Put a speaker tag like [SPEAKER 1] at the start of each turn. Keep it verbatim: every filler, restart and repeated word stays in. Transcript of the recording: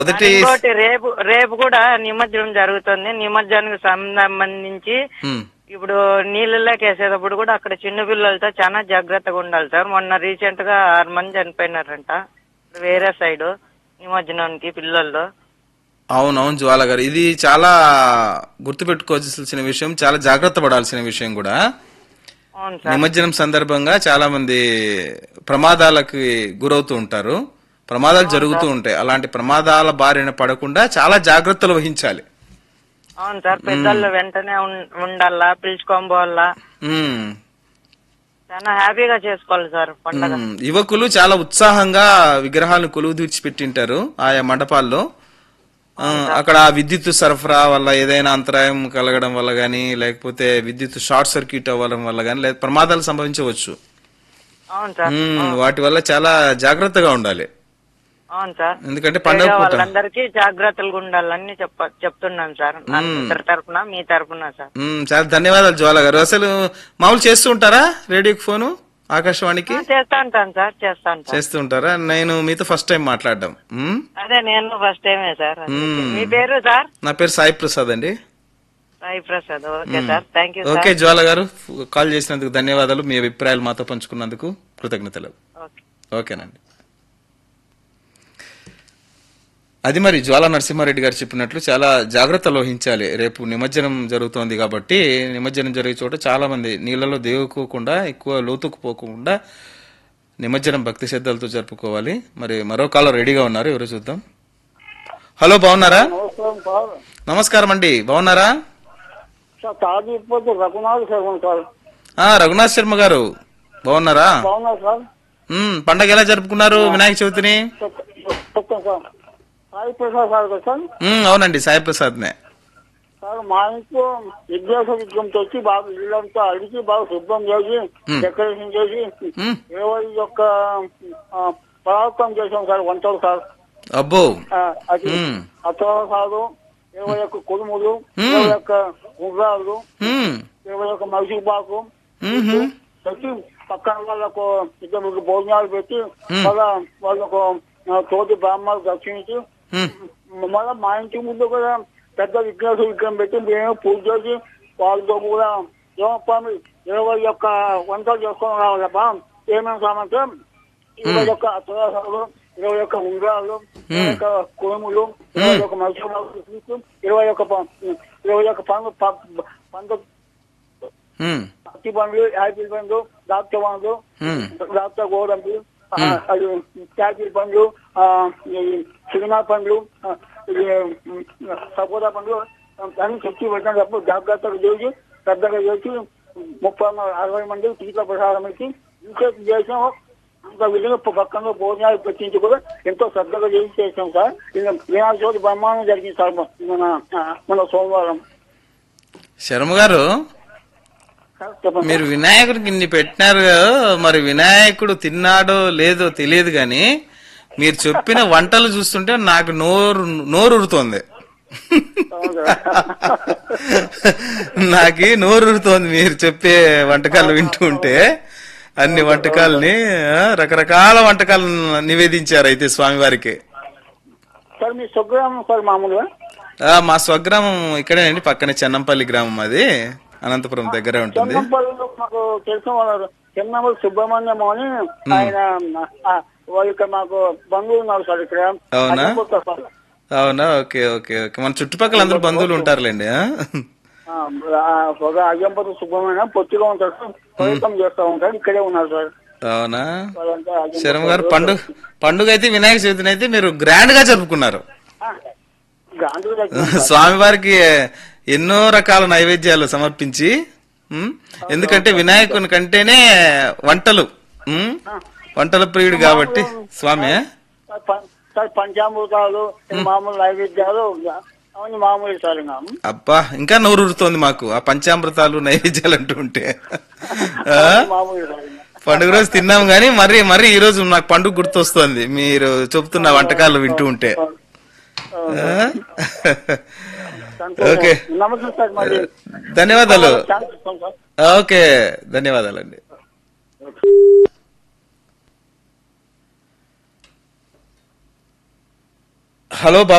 [SPEAKER 1] మొదటి
[SPEAKER 2] ఇంకోటి రేపు రేపు కూడా నిమజ్జనం జరుగుతుంది. నిమజ్జనానికి సంబంధించి
[SPEAKER 1] ఉమ్,
[SPEAKER 2] ఇప్పుడు నీళ్ళలోకి వేసేటప్పుడు కూడా అక్కడ చిన్న పిల్లలతో చాలా జాగ్రత్తగా ఉండాలి సార్. మొన్న రీసెంట్ గా ఆరు మంది చనిపోయినారంట వేరే సైడ్ నిమజ్జనానికి పిల్లల్లో.
[SPEAKER 1] అవునవును జ్వాల గారు, ఇది చాలా గుర్తుపెట్టుకోవాల్సిన విషయం, చాలా జాగ్రత్త పడాల్సిన విషయం కూడా.
[SPEAKER 2] అవును సార్.
[SPEAKER 1] నిమజ్జనం సందర్భంగా చాలా మంది ప్రమాదాలకి గురవుతూ ఉంటారు, ప్రమాదాలు జరుగుతూ ఉంటాయి. అలాంటి ప్రమాదాల బారిన పడకుండా చాలా జాగ్రత్తలు వహించాలి.
[SPEAKER 2] అవును సార్, పెద్దలు వెంటనే ఉం- ఉండాలా, పిలుచుకొని పోవాలా,
[SPEAKER 1] ఉమ్,
[SPEAKER 2] చాలా హ్యాపీగా చేసుకోవాలి సార్ పండగ.
[SPEAKER 1] ఉమ్, యువకులు చాలా ఉత్సాహంగా విగ్రహాలను కొలువు తీర్చిపెట్టింటారు ఆయా మండపాల్లో. ఆ, అక్కడ విద్యుత్ సరఫరా వల్ల ఏదైనా అంతరాయం కలగడం వల్ల గానీ, లేకపోతే విద్యుత్ షార్ట్ సర్క్యూట్ అవ్వడం వల్ల గానీ, లేదా ప్రమాదాలు సంభవించవచ్చు.
[SPEAKER 2] అవును సార్.
[SPEAKER 1] ఉమ్, వాటి వల్ల చాలా జాగ్రత్తగా ఉండాలి.
[SPEAKER 2] అవును సార్.
[SPEAKER 1] ఎందుకంటే పండగ
[SPEAKER 2] వేరే
[SPEAKER 1] పూట
[SPEAKER 2] వాళ్ళందరికీ జాగ్రత్తగా ఉండాలని చెప్ప చెప్తున్నాను సార్, అందరి తరపున మీ తరపున సార్.
[SPEAKER 1] ఉమ్, చాలా ధన్యవాదాలు జ్వాల గారు. అసలు మామూలు చేస్తూ ఉంటారా రేడియోకి ఫోను, ఆకాశవాణికి
[SPEAKER 2] ఆ, చేస్తా ఉంటాను సార్, చేస్తాను సార్.
[SPEAKER 1] చేస్తూ ఉంటారా? నేను మీతో ఫస్ట్ టైం మాట్లాడడం. ఉమ్,
[SPEAKER 2] అదే నేను ఫస్ట్ టైమే సార్. అందుకే.
[SPEAKER 1] మ్మ్.
[SPEAKER 2] మీ పేరు సార్?
[SPEAKER 1] నా పేరు సాయి ప్రసాద్ అండి.
[SPEAKER 2] Sai Prasad. Okay sir, thank you
[SPEAKER 1] okay
[SPEAKER 2] sir.
[SPEAKER 1] జ్వాల గారు, కాల్ చేసినందుకు ధన్యవాదాలు. మీ అభిప్రాయాలు మాతో పంచుకున్నందుకు కృతజ్ఞతలు.
[SPEAKER 2] ఓకే.
[SPEAKER 1] ఓకేనండి. అది మరి జ్వాల నరసింహారెడ్డి గారు చెప్పినట్లు చాలా జాగ్రత్తలు వహించాలి. రేపు నిమజ్జనం జరుగుతోంది కాబట్టి నిమజ్జనం జరిగే చోట చాలా మంది నీళ్లలో దేవుకోకుండా, ఎక్కువ లోతుకు పోకుండా నిమజ్జనం భక్తి శ్రద్ధలతో జరుపుకోవాలి. మరి మరో కాలం రెడీగా ఉన్నారు, ఎవరో చూద్దాం. హలో, బాగున్నారా?
[SPEAKER 3] నమస్కారం సార్.
[SPEAKER 1] నమస్కారం అండి, బాగున్నారా?
[SPEAKER 3] Sir తాజీపోతే Raghunath Sharma sir.
[SPEAKER 1] ఆ రఘునాథ్ శర్మ గారు బాగున్నారా?
[SPEAKER 3] బాగున్నారు సార్.
[SPEAKER 1] ఉమ్, పండగ ఎలా జరుపుకున్నారు వినాయక చవితిని?
[SPEAKER 3] చెప్తాను సార్. సాయి ప్రసాద్ సార్ కదా సార్?
[SPEAKER 1] ఉమ్, అవునండి, సాయి ప్రసాద్ నే.
[SPEAKER 3] సార్ మా ఇంట్లో విద్యాస విగ్రహం తెచ్చి బాగా ఇల్లంతా అడిగి బాగా శుభ్రం చేసి డెకరేషన్ చేసి
[SPEAKER 1] ఉమ్,
[SPEAKER 3] ఇరవై యొక్క పదార్థం చేసాం సార్, వంటలు సార్.
[SPEAKER 1] అబ్బో.
[SPEAKER 3] ఆ, అది
[SPEAKER 1] ఉమ్,
[SPEAKER 3] అత్తవ సారు, ఇరవై యొక్క కుడుములు,
[SPEAKER 1] మ్మ్.
[SPEAKER 3] ఇరవై యొక్క గుర్రాలు,
[SPEAKER 1] ఉమ్,
[SPEAKER 3] ఇరవై యొక్క మైసూరుపాకు
[SPEAKER 1] ఉమ్హు,
[SPEAKER 3] పెట్టి పక్కన వాళ్ళకు ఇద్దరు ముగ్గురు భోజనాలు పెట్టి మళ్ళా వాళ్ళకు ఆ, తోటి బ్రాహ్మణులు దర్శించి
[SPEAKER 1] ఉమ్,
[SPEAKER 3] మళ్ళీ మా ఇంటి ముందు కూడా పెద్ద విగ్రహ విగ్రహం పెట్టి మేము పూజ చేసి వాళ్ళతో కూడా ఏమప్పా ఇరవై యొక్క వంటలు చేసుకొని రావాలప్పా, ఏమేమి సామంటే ఇరవై యొక్క అత్తరాసాలు, ఇరవై యొక్క ఉంగరాలు, ఇరవై యొక్క కురుములు, ఇరవై యొక్క మనుషులు, ఇరవై యొక్క ప- ఇరవై యొక్క పండు ప- పండు
[SPEAKER 1] ఉమ్,
[SPEAKER 3] అట్టి పండ్లు, యాపిల్ పండ్లు, ద్రాక్ష పండ్లు,
[SPEAKER 1] ఉమ్,
[SPEAKER 3] ద్రాక్ష గోడంబి, అది యాపిల్ పండ్లు, ఆ, ఈ సినిమా పండ్లు, ఆ, ఇది సపోటా పండ్లు అన్ని చెప్తూ పెట్టినప్పుడు జాగ్రత్తగా చేసి పెద్దగా చేసి ముప్పై మ- అరవై మంది టీకా ప్రసాదం ఇచ్చి ఇంకేం చేసాం. అంత విధంగా పక్కన భోజనాలు పెట్టించి కూడా ఎంతో శ్రద్ధగా చేసి చేసాం సార్. ఇంకా వినాయక చవితి బ్రహ్మాండం జరిగింది సార్ మన ఆ, మన సోమవారం.
[SPEAKER 1] శర్మ గారు,
[SPEAKER 3] సార్ చెప్పండి
[SPEAKER 1] మీరు వినాయకుడికి ఇన్ని పెట్టినారు కదా, మరి వినాయకుడు తిన్నాడో లేదో తెలియదు గాని మీరు చెప్పిన వంటలు చూస్తుంటే నాకు నోరు నోరు ఉరుతోంది.
[SPEAKER 3] అవును సార్.
[SPEAKER 1] నాకు నోరు ఉరుతోంది మీరు చెప్పే వంటకాలు వింటూ ఉంటే. అన్ని వంటకాలని, ఆ, రకరకాల వంటకాలు నివేదించారు అయితే స్వామివారికి.
[SPEAKER 3] సార్ మీ స్వగ్రామం సార్ మామూలుగా?
[SPEAKER 1] ఆ, మా స్వగ్రామం ఇక్కడేనండి, పక్కనే చెన్నంపల్లి గ్రామం, అది అనంతపురం దగ్గరే ఉంటుంది.
[SPEAKER 3] చెన్నంపల్లిలో మాకు తెలిసిన వాళ్ళు చెన్నపల్లి సుబ్రహ్మణ్యం అని ఆయన ఆ, వాళ్ళకి మాకు బంధువులు ఉన్నారు సార్ ఇక్కడ.
[SPEAKER 1] అవునా?
[SPEAKER 3] అనంతపురం సార్.
[SPEAKER 1] అవునా? ఓకే ఓకే ఓకే, మన చుట్టుపక్కల అందరూ బంధువులు ఉంటారులేండి. ఆ?
[SPEAKER 3] ఆ, ఆ, ఒక అయ్యంపతి సుబ్రహ్మణ్యం పొత్తిలో ఉంటారు సార్, ప్రయత్నం చేస్తూ ఉంటారు, ఇక్కడే ఉన్నారు సార్.
[SPEAKER 1] అవునా?
[SPEAKER 3] వాళ్ళంతా అయ్యంపతి
[SPEAKER 1] శర్మ గారు, పండుగ పండుగ అయితే వినాయక చవితిని అయితే మీరు గ్రాండ్ గా జరుపుకున్నారు.
[SPEAKER 3] ఆ, గాంధీ దగ్గర
[SPEAKER 1] స్వామివారికి ఎన్నో రకాల నైవేద్యాలు సమర్పించి, ఉమ్, ఎందుకంటే వినాయకుని కంటేనే వంటలు, ఉమ్, వంటల ప్రియుడు కాబట్టి స్వామి.
[SPEAKER 3] ప- సార్ పంచామృతాలు, మామూలు నైవేద్యాలు అవన్నీ మామూలు సార్. ఇంకా
[SPEAKER 1] అబ్బా, ఇంకా నోరు ఊరుతోంది మాకు ఆ పంచామృతాలు నైవేద్యాలు అంటూ ఉంటే. ఆ?
[SPEAKER 3] మామూలు సార్.
[SPEAKER 1] పండుగ రోజు తిన్నాం గానీ మరి మరి ఈ రోజు నాకు పండుగ గుర్తొస్తోంది మీరు చెప్తున్న వంటకాలు వింటూ ఉంటే. ఆ? ఓకే,
[SPEAKER 3] నమస్తే సార్. మరి
[SPEAKER 1] ధన్యవాదాలు.
[SPEAKER 3] ఛాన్స్ ఇస్తాం సార్.
[SPEAKER 1] ఓకే, ధన్యవాదాలండి. హలో